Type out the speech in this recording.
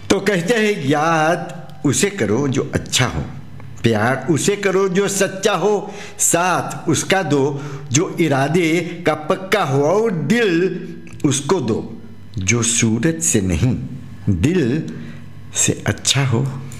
तो कहते हैं याद उसे करो जो अच्छा हो, प्यार उसे करो जो सच्चा हो, साथ उसका दो जो इरादे का पक्का हो, और दिल उसको दो जो सूरत से नहीं दिल से अच्छा हो।